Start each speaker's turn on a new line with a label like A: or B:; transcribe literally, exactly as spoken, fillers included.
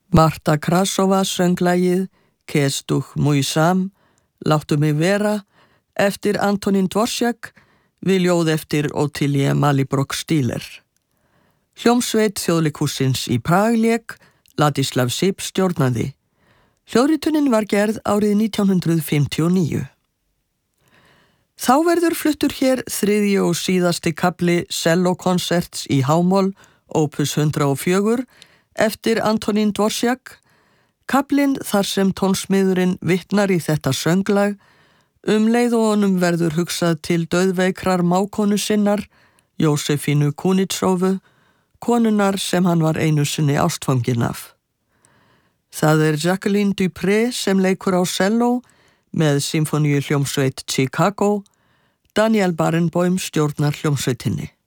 A: Marta Krasova söng lagið Kestuch Mój Sam, Láttu mig vera, eftir Antonín Dvořák við ljóð eftir Ottilie Malibrock-Stiller. Hljómsveit Þjóðleikhússins í Prag lék, Ladislav Sip stjórnaði. Hljóðritunin var gerð árið nítján hundrað fimmtíu og níu. Þá verður fluttur hér þriðji og síðasti kafli sellókonserts í H-moll, opus hundrað og fjögur, eftir Antonín Dvořák, kaflinn þar sem tónsmiðurinn vitnar í þetta sönglag, um leið og honum verður hugsað til dauðveikrar mákonu sinnar, Jósefínu Kunitsóvu, konunar sem hann var einu sinni ástfanginn af. Það er Jacqueline Dupré sem leikur á selló með symfóníuhljómsveit Chicago, Daniel Barenboim stjórnar hljómsveitinni.